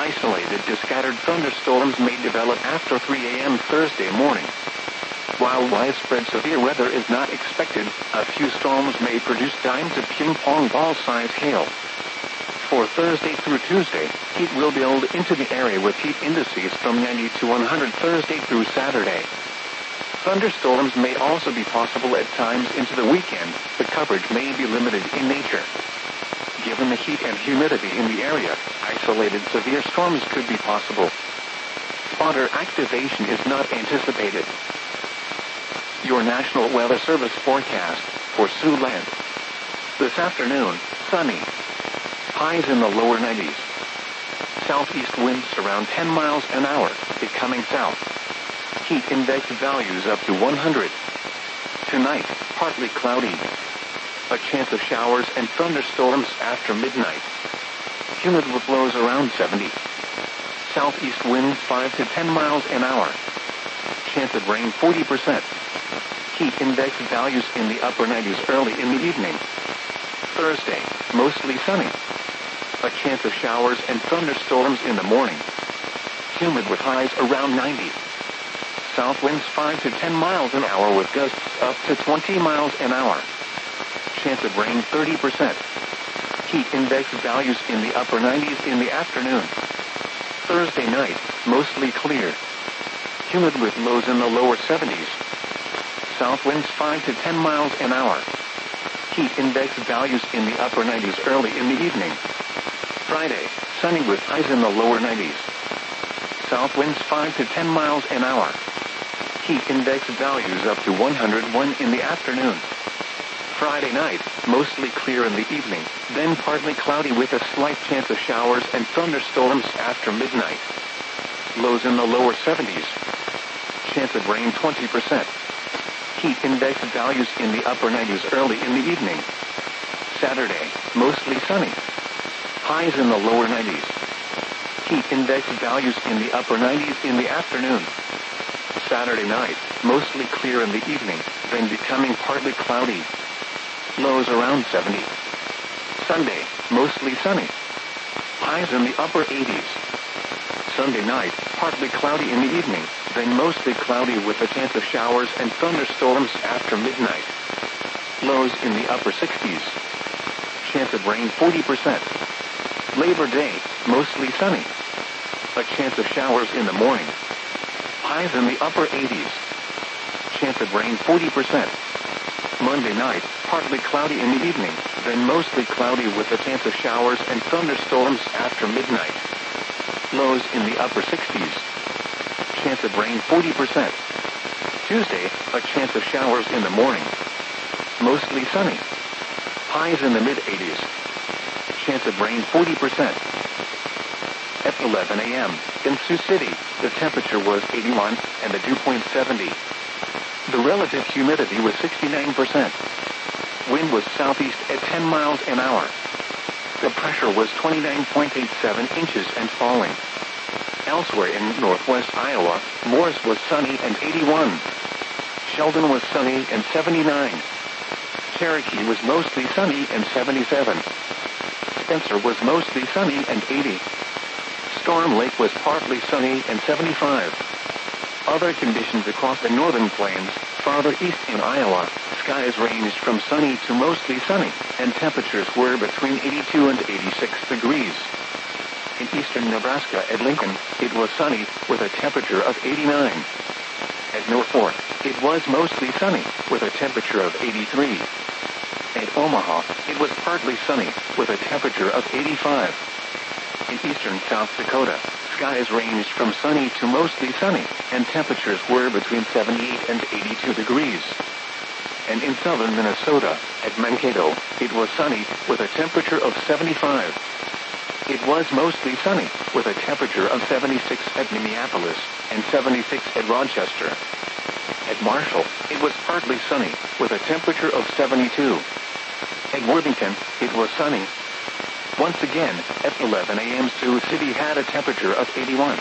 Isolated to scattered thunderstorms may develop after 3 a.m. Thursday morning. While widespread severe weather is not expected, a few storms may produce dime to ping pong ball size hail. For Thursday through Tuesday, heat will build into the area with heat indices from 90 to 100 Thursday through Saturday. Thunderstorms may also be possible at times into the weekend, but coverage may be limited in nature. Given the heat and humidity in the area, isolated severe storms could be possible. Spotter activation is not anticipated. Your National Weather Service forecast for Siouxland. This afternoon, sunny. Highs in the lower 90s. Southeast winds around 10 miles an hour, becoming south. Heat index values up to 100. Tonight, partly cloudy. A chance of showers and thunderstorms after midnight. Humid with lows around 70. Southeast winds 5 to 10 miles an hour. Chance of rain 40%. Heat index values in the upper 90s early in the evening. Thursday, mostly sunny. A chance of showers and thunderstorms in the morning. Humid with highs around 90. South winds 5 to 10 miles an hour with gusts up to 20 miles an hour. Chance of rain 30%. Heat index values in the upper 90s in the afternoon. Thursday night, mostly clear. Humid with lows in the lower 70s. South winds 5 to 10 miles an hour. Heat index values in the upper 90s early in the evening. Friday, sunny with highs in the lower 90s. South winds 5 to 10 miles an hour. Heat index values up to 101 in the afternoon. Friday night, mostly clear in the evening, then partly cloudy with a slight chance of showers and thunderstorms after midnight. Lows in the lower 70s. Chance of rain 20%. Heat index values in the upper 90s early in the evening. Saturday, mostly sunny. Highs in the lower 90s. Heat index values in the upper 90s in the afternoon. Saturday night, mostly clear in the evening, then becoming partly cloudy. Lows around 70. Sunday, mostly sunny. Highs in the upper 80s. Sunday night, partly cloudy in the evening, then mostly cloudy with a chance of showers and thunderstorms after midnight. Lows in the upper 60s. Chance of rain 40%. Labor Day, mostly sunny. A chance of showers in the morning. Highs in the upper 80s. Chance of rain 40%. Monday night, partly cloudy in the evening, then mostly cloudy with a chance of showers and thunderstorms after midnight. Lows in the upper 60s. Chance of rain 40%. Tuesday, a chance of showers in the morning. Mostly sunny. Highs in the mid-80s. Chance of rain 40%. At 11 a.m., in Sioux City, the temperature was 81 and the dew point 70. The relative humidity was 69%. Wind was southeast at 10 miles an hour. The pressure was 29.87 inches and falling. Elsewhere in northwest Iowa, Morris was sunny and 81. Sheldon was sunny and 79. Cherokee was mostly sunny and 77. Spencer was mostly sunny and 80. Storm Lake was partly sunny and 75. Other conditions across the northern plains, farther east in Iowa, skies ranged from sunny to mostly sunny, and temperatures were between 82 and 86 degrees. In eastern Nebraska at Lincoln, it was sunny, with a temperature of 89. At Norfolk, it was mostly sunny, with a temperature of 83. At Omaha, it was partly sunny, with a temperature of 85. In eastern South Dakota, skies ranged from sunny to mostly sunny, and temperatures were between 78 and 82 degrees. And in southern Minnesota, at Mankato, it was sunny, with a temperature of 75. It was mostly sunny, with a temperature of 76 at Minneapolis, and 76 at Rochester. At Marshall, it was partly sunny, with a temperature of 72. At Worthington, it was sunny. Once again, at 11 a.m. Sioux City had a temperature of 81.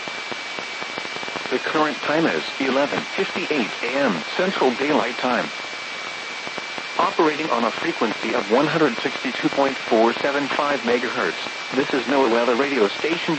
The current time is 11:58 a.m. Central Daylight Time. Operating on a frequency of 162.475 megahertz, this is NOAA Weather Radio Station